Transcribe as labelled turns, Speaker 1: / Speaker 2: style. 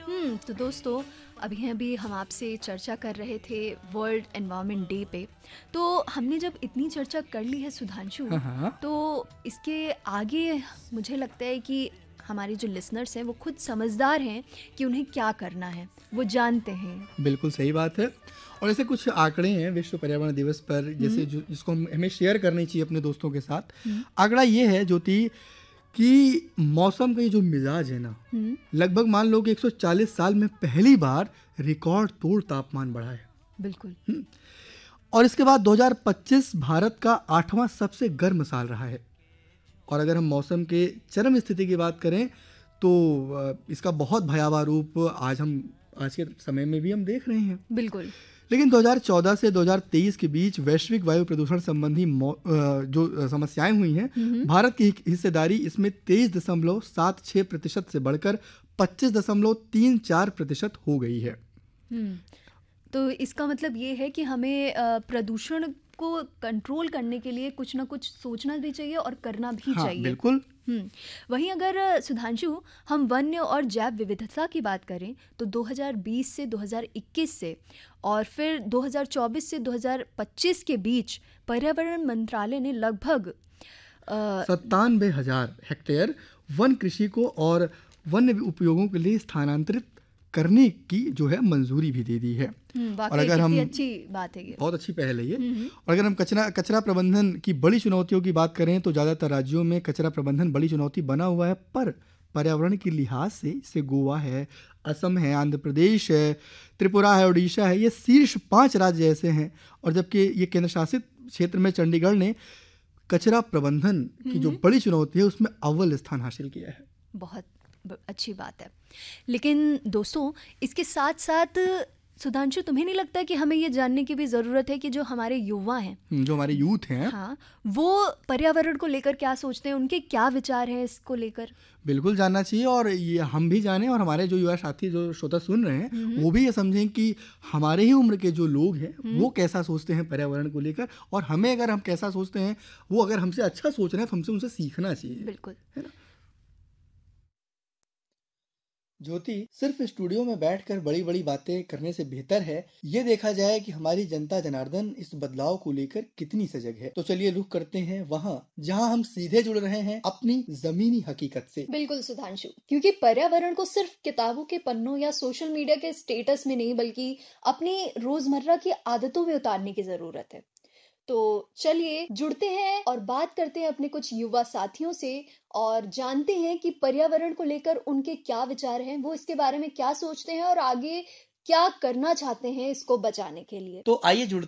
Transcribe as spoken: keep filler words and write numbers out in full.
Speaker 1: हम्म तो दोस्तों, अभी अभी हम आपसे चर्चा कर रहे थे वर्ल्ड एनवायरनमेंट डे पे। तो हमने जब इतनी चर्चा कर ली है सुधांशु,
Speaker 2: हाँ, हाँ।
Speaker 1: तो इसके आगे मुझे लगता है कि हमारे जो लिसनर्स हैं वो खुद समझदार हैं कि उन्हें क्या करना है, वो जानते हैं।
Speaker 2: बिल्कुल सही बात है। और ऐसे कुछ आंकड़े हैं विश्व पर्यावरण दिवस पर,
Speaker 1: हम्म
Speaker 2: जैसे जो जिसको हम हमें शेयर करनी चाहिए अपने दोस्तों के साथ।
Speaker 1: हम्म
Speaker 2: आंकड़ा ये है ज्योति कि मौसम का ये जो मिजाज है ना,
Speaker 1: हम्म
Speaker 2: लगभग मान लो कि एक सौ चालीस साल में पहली बार रिकॉर्ड तोड़ तापमान बढ़ा है।
Speaker 1: बिल्कुल।
Speaker 2: हम्म, और इसके बाद दो हज़ार पच्चीस भारत का आठवां सबसे गर्म साल रहा है। और अगर हम मौसम के चरम स्थिति की बात करें तो अ, इसका बहुत भयावह रूप आज हम आज के समय में भी हम देख रहे हैं।
Speaker 1: बिल्कुल।
Speaker 2: लेकिन दो हज़ार चौदह से दो हज़ार तेईस के बीच वैश्विक वायु प्रदूषण संबंधी मौ- अ, जो समस्याएं हुई हैं,
Speaker 1: हम्म
Speaker 2: भारत की हिस्सेदारी इसमें तेईस दशमलव सात छः प्रतिशत से बढ़कर पच्चीस दशमलव तीन चार प्रतिशत हो गई है।
Speaker 1: हम्म तो इसका मतलब ये है कि हमें अ, प्रदूषण को कंट्रोल करने के लिए कुछ ना कुछ सोचना भी चाहिए और करना भी
Speaker 2: हाँ,
Speaker 1: चाहिए।
Speaker 2: बिल्कुल।
Speaker 1: हम्म वहीं अगर अ, सुधांशु, हम वन्य और जैव विविधता की बात करें तो दो हज़ार बीस से दो हज़ार इक्कीस से और फिर दो हज़ार चौबीस से दो हज़ार पच्चीस के बीच पर्यावरण मंत्रालय ने लगभग अ,
Speaker 2: सत्तानवे हजार हेक्टेयर वन कृषि को और वन्य उपयोगों के लिए स्थानांतरित करने की जो है मंजूरी भी दे दी है।
Speaker 1: हम्म,
Speaker 2: और
Speaker 1: वाकई
Speaker 2: अगर
Speaker 1: कितनी
Speaker 2: हम
Speaker 1: अच्छी बात है ये।
Speaker 2: बहुत अच्छी पहल है ये।
Speaker 1: हम्म
Speaker 2: और अगर हम कचरा कचरा प्रबंधन की बड़ी चुनौतियों की बात करें तो ज़्यादातर राज्यों में कचरा प्रबंधन बड़ी चुनौती बना हुआ है, पर पर्यावरण के लिहाज से इसे गोवा है, असम है, आंध्र प्रदेश है, त्रिपुरा है, उड़ीसा है, ये शीर्ष पांच राज्य ऐसे हैं। और जबकि ये केंद्र शासित क्षेत्र में चंडीगढ़ ने कचरा प्रबंधन की जो
Speaker 1: हम्म
Speaker 2: बड़ी चुनौती है उसमें अव्वल स्थान हासिल किया है।
Speaker 1: बहुत ब- अच्छी बात है। लेकिन दोस्तों, इसके साथ साथ सुधांशु, तुम्हें नहीं लगता कि हमें ये जानने की भी ज़रूरत है कि जो हमारे युवा हैं,
Speaker 2: हम्म, जो हमारे यूथ हैं,
Speaker 1: हाँ, वो पर्यावरण को लेकर क्या सोचते हैं, उनके क्या विचार हैं इसको लेकर?
Speaker 2: बिल्कुल जानना चाहिए। और ये हम भी जानें और हमारे जो युवा साथी जो श्रोता सुन रहे हैं
Speaker 1: हम्म
Speaker 2: वो भी ये समझें कि हमारे ही उम्र के जो लोग हैं
Speaker 1: हम्म
Speaker 2: वो कैसा सोचते हैं पर्यावरण को लेकर, और हमें अगर हम कैसा सोचते हैं, वो अगर हमसे अच्छा सोच रहे हैं तो हमसे उनसे सीखना चाहिए,
Speaker 1: बिल्कुल।
Speaker 2: है ना। ज्योति, सिर्फ स्टूडियो में बैठकर बड़ी बड़ी बातें करने से बेहतर है ये देखा जाए कि हमारी जनता जनार्दन इस बदलाव को लेकर कितनी सजग है। तो चलिए रुख करते हैं वहाँ जहाँ हम सीधे जुड़ रहे हैं अपनी जमीनी हकीकत से।
Speaker 1: बिल्कुल सुधांशु, क्योंकि पर्यावरण को सिर्फ किताबों के पन्नों या सोशल मीडिया के स्टेटस में नहीं, बल्कि अपनी रोजमर्रा की आदतों में उतारने की जरूरत है। तो चलिए जुड़ते हैं और बात करते हैं अपने कुछ युवा साथियों से और जानते हैं कि पर्यावरण को लेकर उनके क्या विचार हैं, वो इसके बारे में क्या सोचते हैं और आगे क्या करना चाहते हैं इसको बचाने के लिए।
Speaker 2: तो आइए जुड़ते